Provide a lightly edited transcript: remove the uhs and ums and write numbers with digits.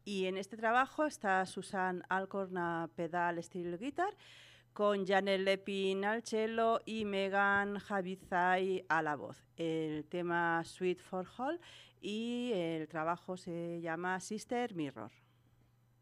Y en este trabajo está Susan Alcorn a pedal steel guitar, con Janet Lepin al cello y Megan Javizai a la voz. El tema Sweet for All y el trabajo se llama Sister Mirror.